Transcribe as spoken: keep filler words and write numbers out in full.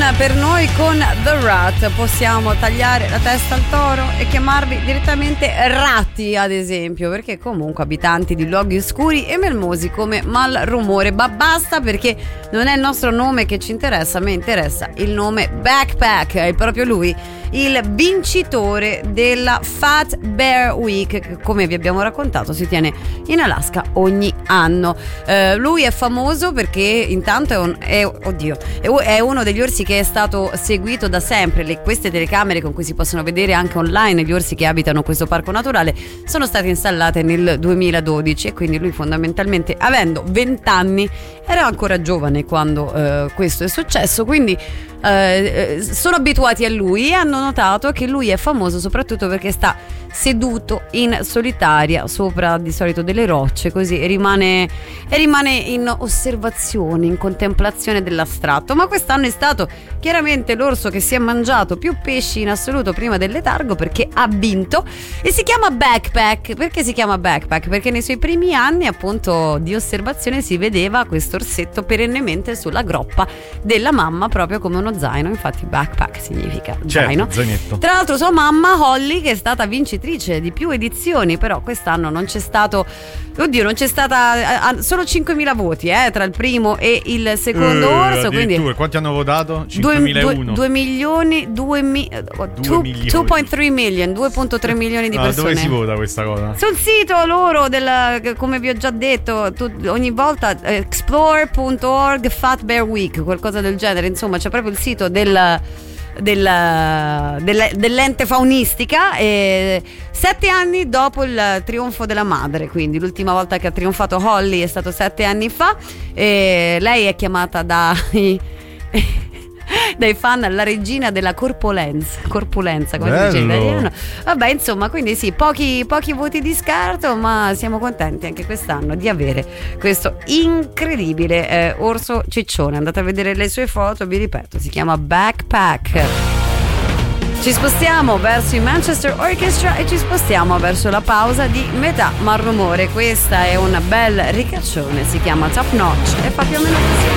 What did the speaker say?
per noi con The Rat possiamo tagliare la testa al toro e chiamarvi direttamente ratti, ad esempio, perché comunque abitanti di luoghi oscuri e melmosi come Malrumore. Ma basta, perché non è il nostro nome che ci interessa, a me interessa il nome Backpack, è proprio lui il vincitore della Fat Bear Week, che come vi abbiamo raccontato si tiene in Alaska ogni anno. Eh, lui è famoso perché intanto è, un, è, oddio, è uno degli orsi che è stato seguito da sempre. Le, queste telecamere con cui si possono vedere anche online gli orsi che abitano questo parco naturale sono state installate nel duemiladodici, e quindi lui fondamentalmente, avendo venti anni, era ancora giovane quando eh, questo è successo, quindi eh, sono abituati a lui e hanno notato che lui è famoso soprattutto perché sta seduto in solitaria sopra di solito delle rocce, così, e rimane, e rimane in osservazione, in contemplazione dell'astratto. Ma quest'anno è stato chiaramente l'orso che si è mangiato più pesci in assoluto prima del letargo, perché ha vinto, e si chiama Backpack. Perché si chiama Backpack? Perché nei suoi primi anni appunto di osservazione si vedeva questo orsetto perennemente sulla groppa della mamma, proprio come uno zaino. Infatti Backpack significa certo, zaino. zainetto. Tra l'altro sua mamma Holly, che è stata vincitrice di più edizioni, però quest'anno non c'è stato, oddio, non c'è stata, solo cinquemila voti eh, tra il primo e il secondo uh, orso. Quindi quanti hanno votato? cinquemilauno. due milioni, due virgola tre milioni, due virgola tre milioni di no, persone. Dove si vota questa cosa? Sul sito loro del, come vi ho già detto, tu, ogni volta explore punto org Fat Bear Week, qualcosa del genere, insomma c'è proprio il sito del Del, del, dell'ente faunistica, e sette anni dopo il trionfo della madre, quindi l'ultima volta che ha trionfato Holly è stato sette anni fa, e lei è chiamata dai dai fan la regina della corpulenza, corpulenza come si dice in italiano. Vabbè, insomma, quindi sì, pochi, pochi voti di scarto, ma siamo contenti anche quest'anno di avere questo incredibile eh, orso ciccione. Andate a vedere le sue foto, vi ripeto, si chiama Backpack. Ci spostiamo verso i Manchester Orchestra e ci spostiamo verso la pausa di metà Malrumore. Questa è una bel ricaccione, si chiama Top Notch e fa più o meno così.